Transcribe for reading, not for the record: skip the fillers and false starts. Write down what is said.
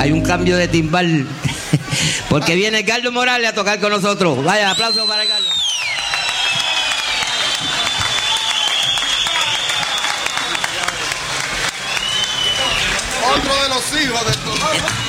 hay un cambio de timbal. Porque viene Carlos Morales a tocar con nosotros. Vaya, aplauso para Carlos. Otro de los hijos de